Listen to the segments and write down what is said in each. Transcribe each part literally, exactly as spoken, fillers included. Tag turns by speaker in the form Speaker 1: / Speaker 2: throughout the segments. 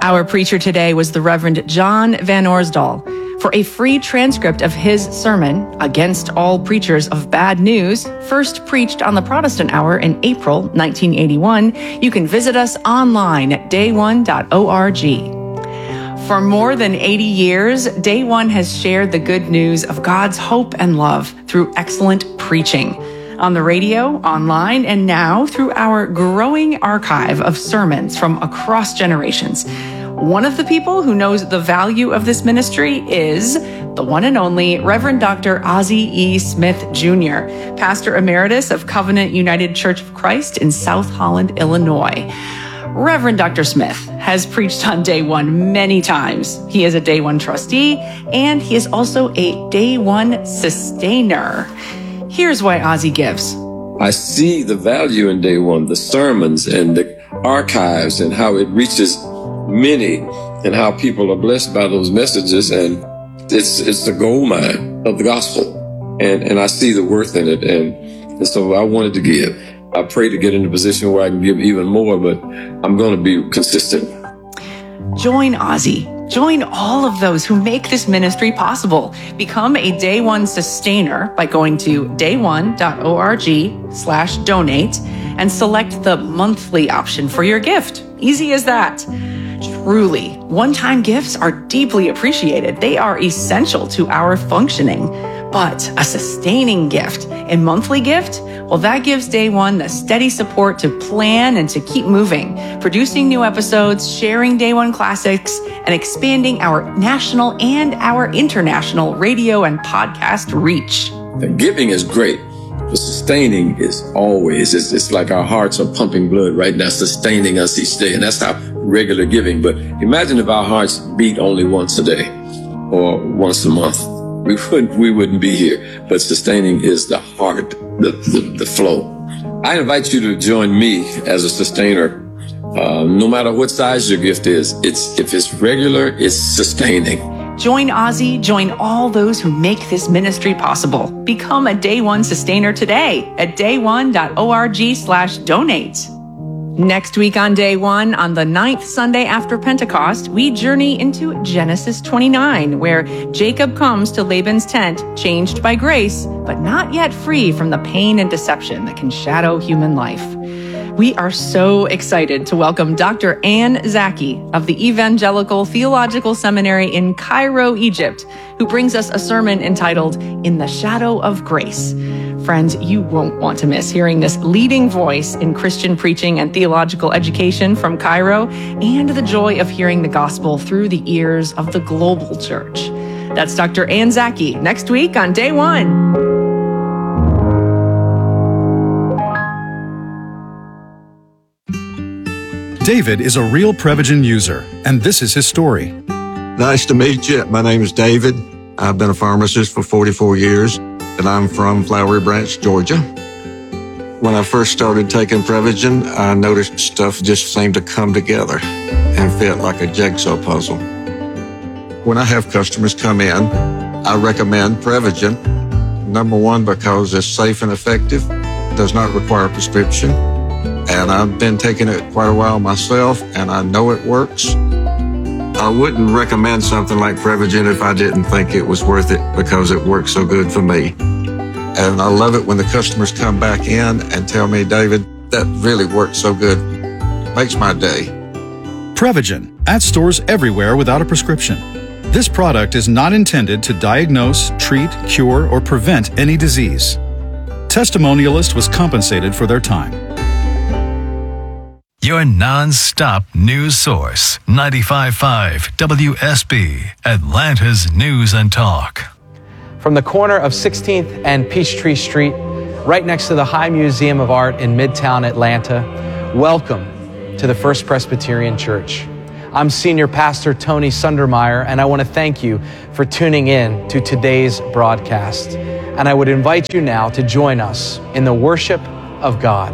Speaker 1: Our preacher today was the Reverend John Van Orsdal. For a free transcript of his sermon, Against All Preachers of Bad News, first preached on the Protestant Hour in April nineteen eighty-one, you can visit us online at day one dot org. For more than eighty years, Day One has shared the good news of God's hope and love through excellent preaching on the radio, online, and now through our growing archive of sermons from across generations. One of the people who knows the value of this ministry is the one and only Reverend Doctor Ozzie E. Smith, Junior, Pastor Emeritus of Covenant United Church of Christ in South Holland, Illinois. Reverend Doctor Smith has preached on Day One many times. He is a Day One trustee, and he is also a Day One sustainer. Here's why Ozzie gives.
Speaker 2: I see the value in Day One, the sermons and the archives and how it reaches many and how people are blessed by those messages. And it's it's the gold mine of the gospel. And and I see the worth in it. And, and so I wanted to give. I pray to get in a position where I can give even more, but I'm going to be consistent.
Speaker 1: Join Ozzie. Join all of those who make this ministry possible. Become a Day One sustainer by going to day one dot org slash donate and select the monthly option for your gift. Easy as that. Truly, one-time gifts are deeply appreciated. They are essential to our functioning. But a sustaining gift, a monthly gift, well, that gives Day One the steady support to plan and to keep moving, producing new episodes, sharing Day One classics, and expanding our national and our international radio and podcast reach.
Speaker 2: The giving is great, but sustaining is always, it's, it's like our hearts are pumping blood right now, sustaining us each day. And that's how regular giving. But imagine if our hearts beat only once a day or once a month. We wouldn't, we wouldn't be here. But sustaining is the heart, the, the, the flow. I invite you to join me as a sustainer. Uh, no matter what size your gift is, it's if it's regular, it's sustaining.
Speaker 1: Join Ozzie, join all those who make this ministry possible. Become a Day One sustainer today at day one dot org slash donate. Next week on Day One, on the ninth Sunday after Pentecost, we journey into Genesis twenty-nine, where Jacob comes to Laban's tent, changed by grace, but not yet free from the pain and deception that can shadow human life. We are so excited to welcome Doctor Ann Zaki of the Evangelical Theological Seminary in Cairo, Egypt, who brings us a sermon entitled, In the Shadow of Grace. Friends, you won't want to miss hearing this leading voice in Christian preaching and theological education from Cairo, and the joy of hearing the gospel through the ears of the global church. That's Doctor Ann Zaki next week on Day One.
Speaker 3: David is a real Prevagen user, and this is his story.
Speaker 4: Nice to meet you. My name is David. I've been a pharmacist for forty-four years, and I'm from Flowery Branch, Georgia. When I first started taking Prevagen, I noticed stuff just seemed to come together and fit like a jigsaw puzzle. When I have customers come in, I recommend Prevagen. Number one, because it's safe and effective, does not require a prescription. And I've been taking it quite a while myself, and I know it works. I wouldn't recommend something like Prevagen if I didn't think it was worth it, because it works so good for me. And I love it when the customers come back in and tell me, David, that really worked so good. Makes my day.
Speaker 3: Prevagen, at stores everywhere without a prescription. This product is not intended to diagnose, treat, cure, or prevent any disease. Testimonialist was compensated for their time.
Speaker 5: Your non-stop news source, ninety-five point five W S B, Atlanta's News and Talk.
Speaker 6: From the corner of sixteenth and Peachtree Street, right next to the High Museum of Art in Midtown Atlanta, welcome to the First Presbyterian Church. I'm Senior Pastor Tony Sundermeyer, and I want to thank you for tuning in to today's broadcast. And I would invite you now to join us in the worship of God.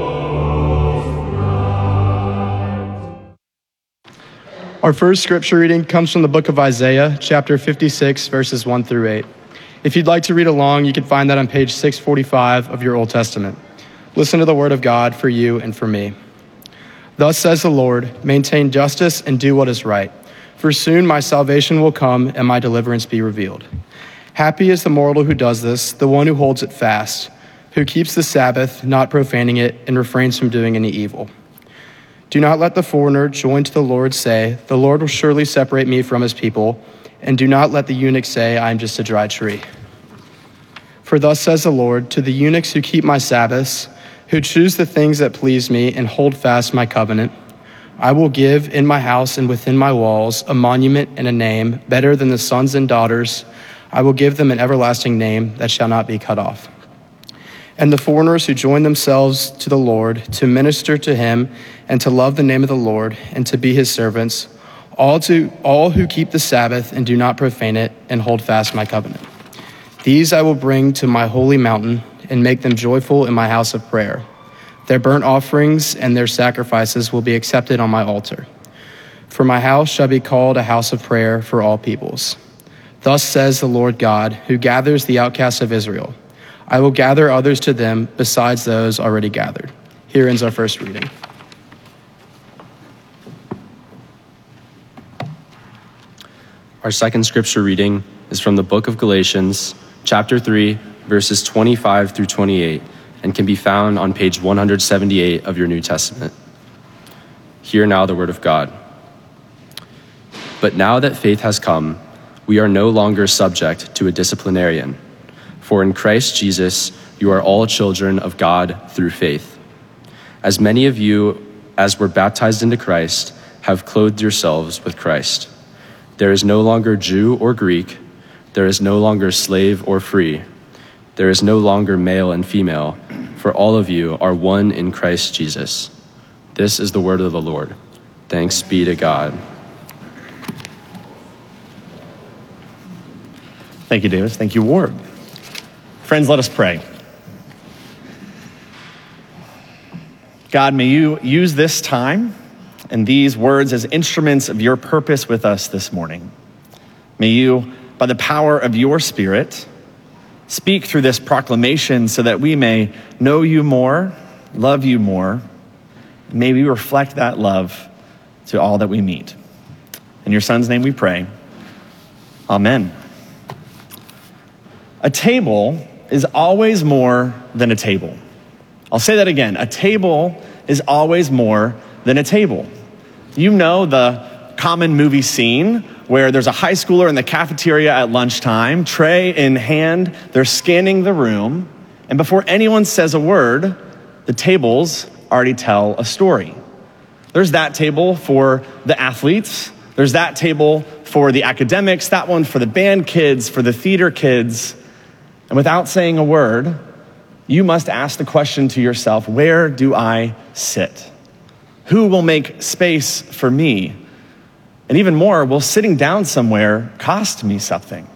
Speaker 7: Our first scripture reading comes from the book of Isaiah, chapter fifty-six, verses one through eight. If you'd like to read along, you can find that on page six forty-five of your Old Testament. Listen to the word of God for you and for me. Thus says the Lord, maintain justice and do what is right, for soon my salvation will come and my deliverance be revealed. Happy is the mortal who does this, the one who holds it fast, who keeps the Sabbath, not profaning it, and refrains from doing any evil. Do not let the foreigner joined to the Lord say, the Lord will surely separate me from his people, and do not let the eunuch say, I am just a dry tree. For thus says the Lord, to the eunuchs who keep my Sabbaths, who choose the things that please me and hold fast my covenant, I will give in my house and within my walls a monument and a name better than the sons and daughters. I will give them an everlasting name that shall not be cut off. And the foreigners who join themselves to the Lord to minister to him and to love the name of the Lord and to be his servants, all to all who keep the Sabbath and do not profane it and hold fast my covenant. These I will bring to my holy mountain and make them joyful in my house of prayer. Their burnt offerings and their sacrifices will be accepted on my altar. For my house shall be called a house of prayer for all peoples. Thus says the Lord God, who gathers the outcasts of Israel. I will gather others to them besides those already gathered. Here ends our first reading.
Speaker 8: Our second scripture reading is from the book of Galatians, chapter three, verses twenty-five through twenty-eight, and can be found on page one seventy-eight of your New Testament. Hear now the word of God. But now that faith has come, we are no longer subject to a disciplinarian. For in Christ Jesus, you are all children of God through faith. As many of you as were baptized into Christ have clothed yourselves with Christ. There is no longer Jew or Greek. There is no longer slave or free. There is no longer male and female, for all of you are one in Christ Jesus. This is the word of the Lord. Thanks be to God.
Speaker 9: Thank you, Davis. Thank you, Ward. Friends, let us pray. God, may you use this time and these words as instruments of your purpose with us this morning. May you, by the power of your Spirit, speak through this proclamation so that we may know you more, love you more, and may we reflect that love to all that we meet. In your Son's name we pray. Amen. A table is always more than a table. I'll say that again. A table is always more than a table. You know the common movie scene where there's a high schooler in the cafeteria at lunchtime, tray in hand, they're scanning the room, and before anyone says a word, the tables already tell a story. There's that table for the athletes, there's that table for the academics, that one for the band kids, for the theater kids, and without saying a word, you must ask the question to yourself, where do I sit? Who will make space for me? And even more, will sitting down somewhere cost me something?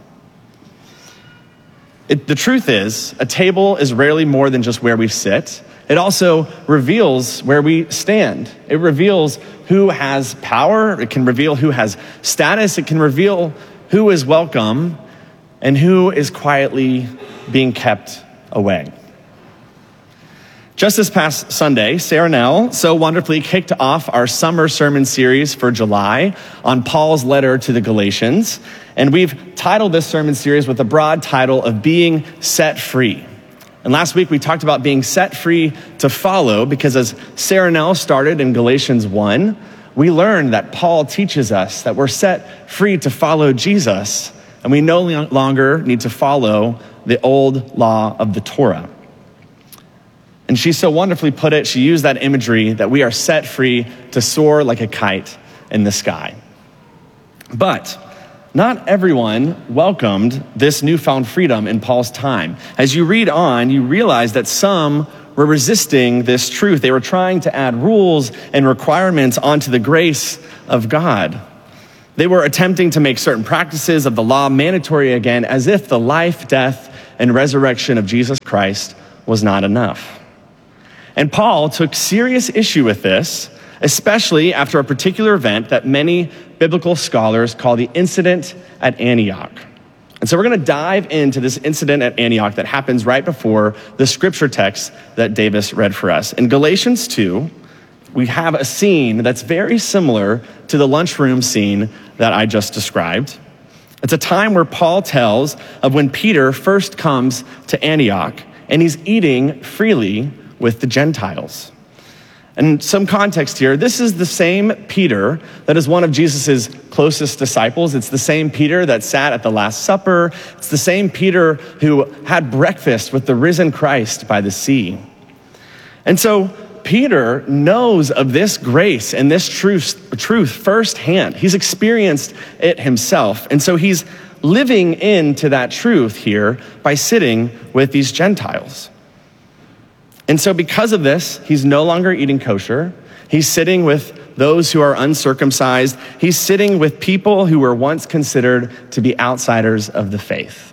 Speaker 9: It, the truth is, a table is rarely more than just where we sit. It also reveals where we stand. It reveals who has power. It can reveal who has status. It can reveal who is welcome and who is quietly being kept away. Just this past Sunday, Sarah Nell so wonderfully kicked off our summer sermon series for July on Paul's letter to the Galatians. And we've titled this sermon series with the broad title of Being Set Free. And last week we talked about being set free to follow, because as Sarah Nell started in Galatians one, we learned that Paul teaches us that we're set free to follow Jesus, and we no longer need to follow the old law of the Torah. And she so wonderfully put it, she used that imagery that we are set free to soar like a kite in the sky. But not everyone welcomed this newfound freedom in Paul's time. As you read on, you realize that some were resisting this truth. They were trying to add rules and requirements onto the grace of God. They were attempting to make certain practices of the law mandatory again, as if the life, death, and resurrection of Jesus Christ was not enough. And Paul took serious issue with this, especially after a particular event that many biblical scholars call the incident at Antioch. And so we're going to dive into this incident at Antioch that happens right before the scripture text that Davis read for us. In Galatians two, we have a scene that's very similar to the lunchroom scene that I just described. It's a time where Paul tells of when Peter first comes to Antioch, and he's eating freely with the Gentiles. And some context here, this is the same Peter that is one of Jesus's closest disciples. It's the same Peter that sat at the Last Supper. It's the same Peter who had breakfast with the risen Christ by the sea. And so Peter knows of this grace and this truth, truth firsthand. He's experienced it himself. And so he's living into that truth here by sitting with these Gentiles. And so because of this, he's no longer eating kosher. He's sitting with those who are uncircumcised. He's sitting with people who were once considered to be outsiders of the faith.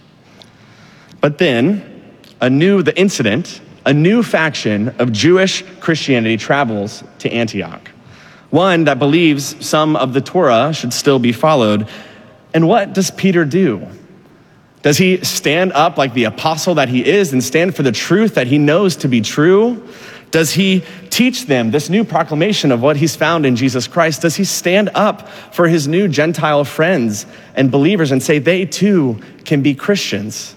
Speaker 9: But then, a new, the incident, a new faction of Jewish Christianity travels to Antioch. One that believes some of the Torah should still be followed. And what does Peter do? Does he stand up like the apostle that he is and stand for the truth that he knows to be true? Does he teach them this new proclamation of what he's found in Jesus Christ? Does he stand up for his new Gentile friends and believers and say they too can be Christians?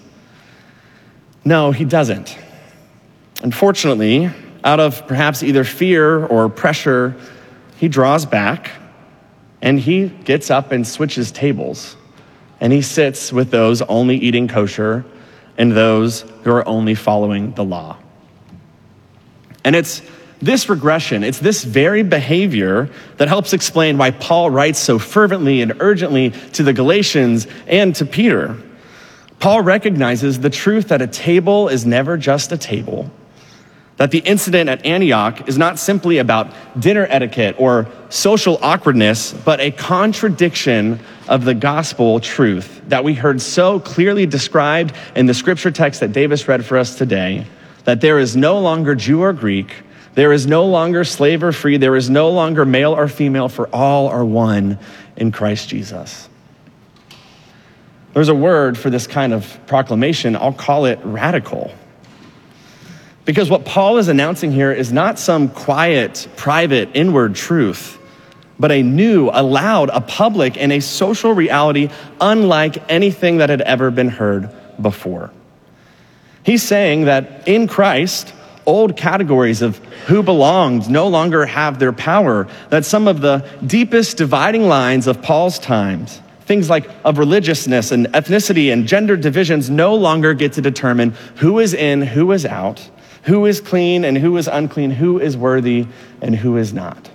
Speaker 9: No, he doesn't. Unfortunately, out of perhaps either fear or pressure, he draws back and he gets up and switches tables. And he sits with those only eating kosher and those who are only following the law. And it's this regression, it's this very behavior that helps explain why Paul writes so fervently and urgently to the Galatians and to Peter. Paul recognizes the truth that a table is never just a table, that the incident at Antioch is not simply about dinner etiquette or social awkwardness, but a contradiction of the gospel truth that we heard so clearly described in the scripture text that Davis read for us today, that there is no longer Jew or Greek, there is no longer slave or free, there is no longer male or female, for all are one in Christ Jesus. There's a word for this kind of proclamation. I'll call it radical. Because what Paul is announcing here is not some quiet, private, inward truth, but a new, a loud, a public, and a social reality unlike anything that had ever been heard before. He's saying that in Christ, old categories of who belonged no longer have their power, that some of the deepest dividing lines of Paul's times, things like of religiousness and ethnicity and gender divisions, no longer get to determine who is in, who is out, who is clean and who is unclean, who is worthy and who is not.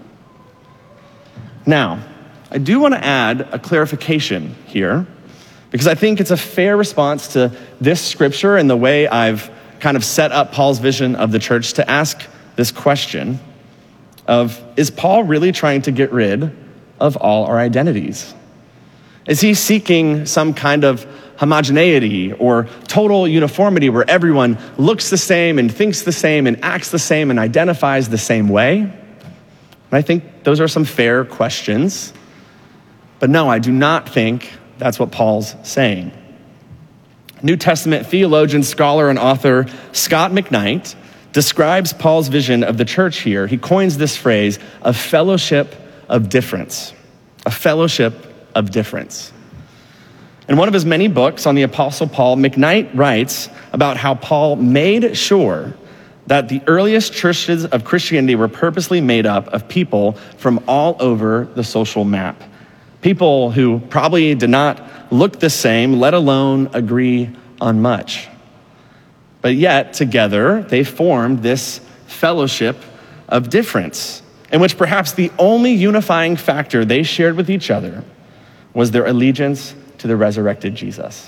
Speaker 9: Now, I do want to add a clarification here, because I think it's a fair response to this scripture and the way I've kind of set up Paul's vision of the church to ask this question of, is Paul really trying to get rid of all our identities? Is he seeking some kind of homogeneity or total uniformity where everyone looks the same and thinks the same and acts the same and identifies the same way? And I think those are some fair questions. But no, I do not think that's what Paul's saying. New Testament theologian, scholar, and author Scott McKnight describes Paul's vision of the church here. He coins this phrase, a fellowship of difference. A fellowship of difference. In one of his many books on the Apostle Paul, McKnight writes about how Paul made sure that the earliest churches of Christianity were purposely made up of people from all over the social map. People who probably did not look the same, let alone agree on much. But yet, together, they formed this fellowship of difference, in which perhaps the only unifying factor they shared with each other was their allegiance to the resurrected Jesus.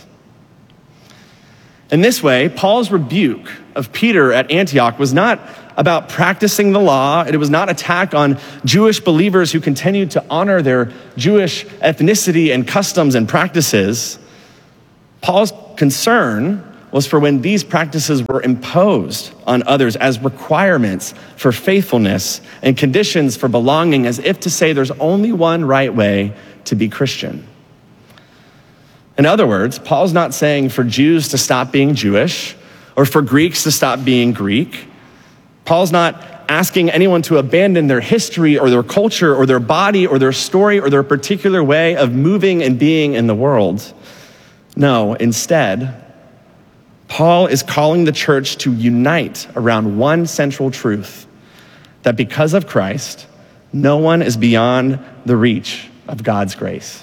Speaker 9: In this way, Paul's rebuke of Peter at Antioch was not about practicing the law. It was not an attack on Jewish believers who continued to honor their Jewish ethnicity and customs and practices. Paul's concern was for when these practices were imposed on others as requirements for faithfulness and conditions for belonging, as if to say there's only one right way to be Christian. In other words, Paul's not saying for Jews to stop being Jewish or for Greeks to stop being Greek. Paul's not asking anyone to abandon their history or their culture or their body or their story or their particular way of moving and being in the world. No, instead, Paul is calling the church to unite around one central truth, that because of Christ, no one is beyond the reach of God's grace.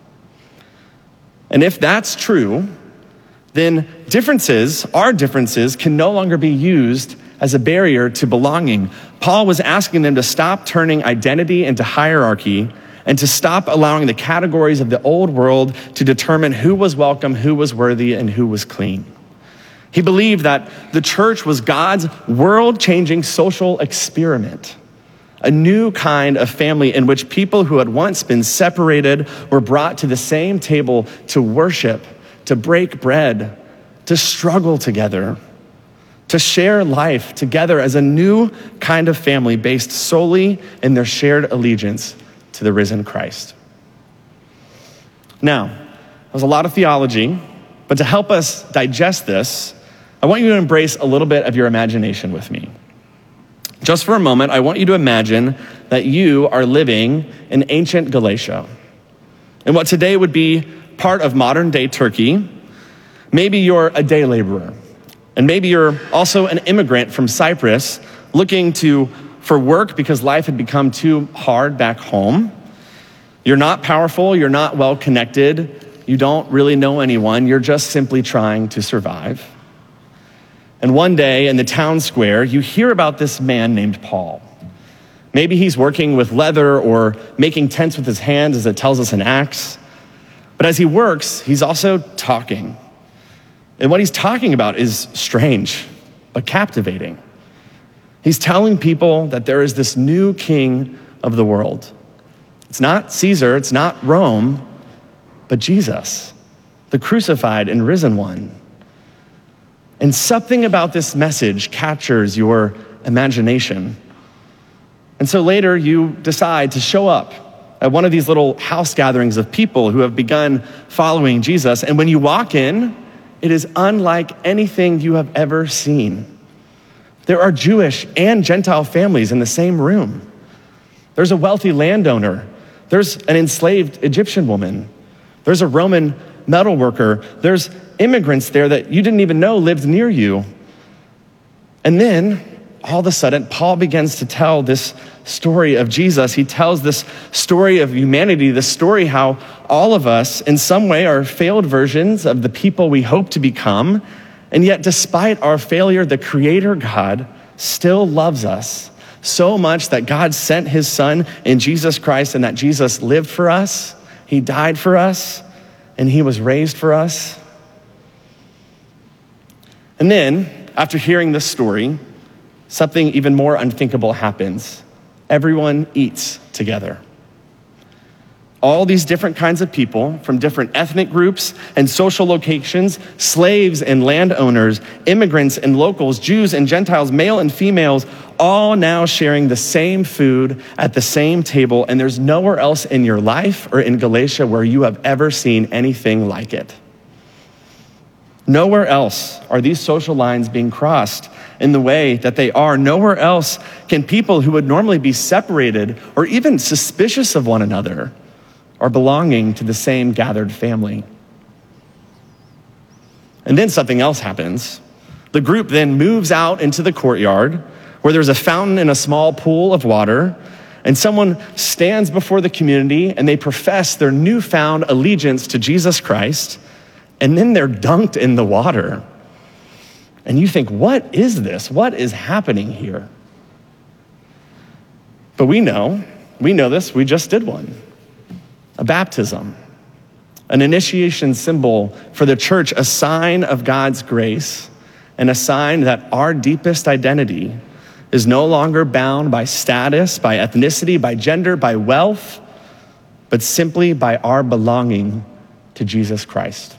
Speaker 9: And if that's true, then differences, our differences, can no longer be used as a barrier to belonging. Paul was asking them to stop turning identity into hierarchy and to stop allowing the categories of the old world to determine who was welcome, who was worthy, and who was clean. He believed that the church was God's world-changing social experiment, a new kind of family in which people who had once been separated were brought to the same table to worship, to break bread, to struggle together, to share life together as a new kind of family based solely in their shared allegiance to the risen Christ. Now, that was a lot of theology, but to help us digest this, I want you to embrace a little bit of your imagination with me. Just for a moment, I want you to imagine that you are living in ancient Galatia, in what today would be part of modern-day Turkey. Maybe you're a day laborer, and maybe you're also an immigrant from Cyprus looking to for work because life had become too hard back home. You're not powerful, you're not well-connected, you don't really know anyone, you're just simply trying to survive. And one day in the town square, you hear about this man named Paul. Maybe he's working with leather or making tents with his hands, as it tells us in Acts. But as he works, he's also talking. And what he's talking about is strange, but captivating. He's telling people that there is this new king of the world. It's not Caesar, it's not Rome, but Jesus, the crucified and risen one. And something about this message captures your imagination. And so later you decide to show up at one of these little house gatherings of people who have begun following Jesus. And when you walk in, it is unlike anything you have ever seen. There are Jewish and Gentile families in the same room. There's a wealthy landowner. There's an enslaved Egyptian woman. There's a Roman metal worker. There's immigrants there that you didn't even know lived near you. And then, all of a sudden, Paul begins to tell this story of Jesus. He tells this story of humanity, the story how all of us, in some way, are failed versions of the people we hope to become. And yet, despite our failure, the Creator God still loves us so much that God sent his Son in Jesus Christ, and that Jesus lived for us, he died for us, and he was raised for us. And then, after hearing this story, something even more unthinkable happens. Everyone eats together. All these different kinds of people from different ethnic groups and social locations, slaves and landowners, immigrants and locals, Jews and Gentiles, male and females, all now sharing the same food at the same table. And there's nowhere else in your life or in Galatia where you have ever seen anything like it. Nowhere else are these social lines being crossed in the way that they are. Nowhere else can people who would normally be separated or even suspicious of one another are belonging to the same gathered family. And then something else happens. The group then moves out into the courtyard where there's a fountain and a small pool of water, and someone stands before the community and they profess their newfound allegiance to Jesus Christ, and then they're dunked in the water. And you think, what is this? What is happening here? But we know, we know this, we just did one. A baptism, an initiation symbol for the church, a sign of God's grace, and a sign that our deepest identity is no longer bound by status, by ethnicity, by gender, by wealth, but simply by our belonging to Jesus Christ.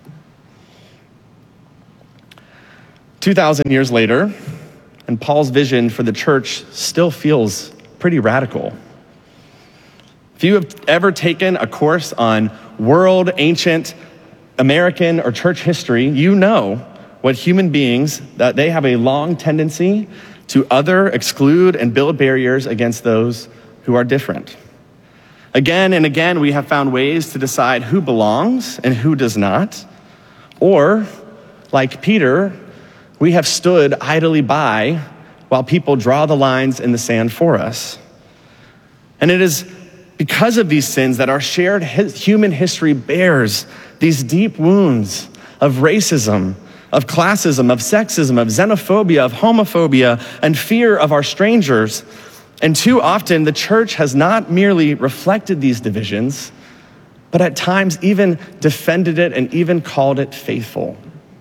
Speaker 9: two thousand years later, and Paul's vision for the church still feels pretty radical. If you have ever taken a course on world, ancient, American, or church history, you know what human beings, that they have a long tendency to other, exclude, and build barriers against those who are different. Again and again, we have found ways to decide who belongs and who does not. Or, like Peter, we have stood idly by while people draw the lines in the sand for us. And it is because of these sins that our shared human history bears these deep wounds of racism, of classism, of sexism, of xenophobia, of homophobia, and fear of our strangers. And too often, the church has not merely reflected these divisions, but at times even defended it and even called it faithful.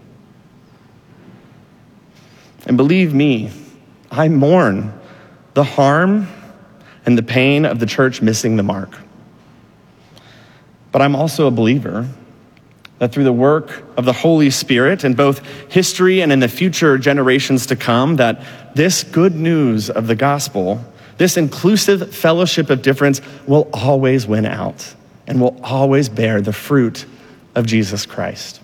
Speaker 9: And believe me, I mourn the harm and the pain of the church missing the mark. But I'm also a believer that through the work of the Holy Spirit in both history and in the future generations to come, that this good news of the gospel, this inclusive fellowship of difference, will always win out and will always bear the fruit of Jesus Christ.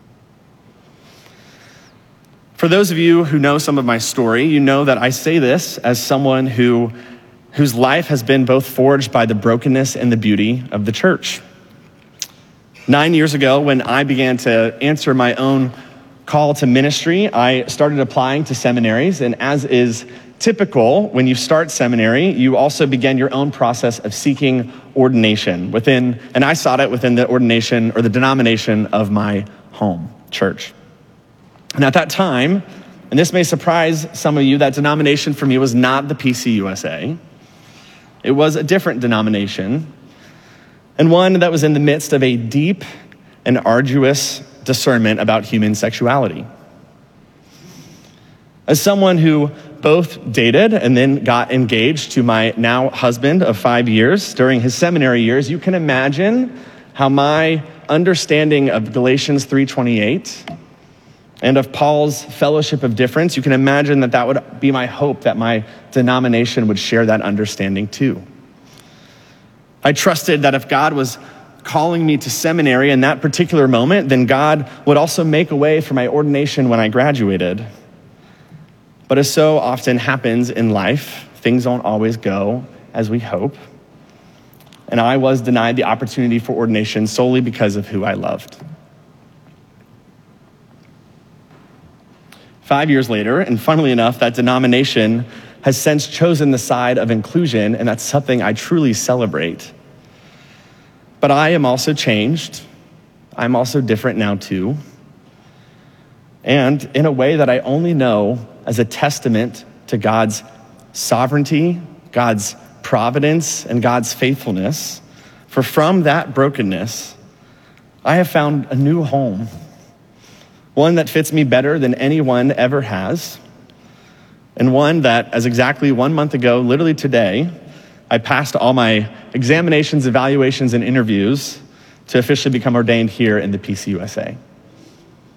Speaker 9: For those of you who know some of my story, you know that I say this as someone who, whose life has been both forged by the brokenness and the beauty of the church. Nine years ago, when I began to answer my own call to ministry, I started applying to seminaries, and as is typical, when you start seminary, you also begin your own process of seeking ordination within, and I sought it within the ordination or the denomination of my home church. And at that time, and this may surprise some of you, that denomination for me was not the P C U S A. It was a different denomination, and one that was in the midst of a deep and arduous discernment about human sexuality. As someone who both dated and then got engaged to my now husband of five years during his seminary years, you can imagine how my understanding of Galatians three twenty-eight and of Paul's fellowship of difference, you can imagine that that would be my hope that my denomination would share that understanding too. I trusted that if God was calling me to seminary in that particular moment, then God would also make a way for my ordination when I graduated. But as so often happens in life, things don't always go as we hope. And I was denied the opportunity for ordination solely because of who I loved. Five years later, and funnily enough, that denomination has since chosen the side of inclusion, and that's something I truly celebrate. But I am also changed. I'm also different now too. And in a way that I only know as a testament to God's sovereignty, God's providence, and God's faithfulness. For from that brokenness, I have found a new home, one that fits me better than anyone ever has, and one that, as exactly one month ago, literally today, I passed all my examinations, evaluations, and interviews to officially become ordained here in the P C U S A.